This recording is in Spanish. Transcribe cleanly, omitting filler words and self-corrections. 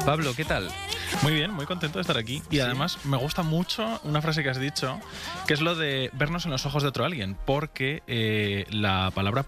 Pablo, ¿qué tal? Muy bien, muy contento de estar aquí. Y ¿Sí? además me gusta mucho una frase que has dicho, que es lo de vernos en los ojos de otro alguien, porque la palabra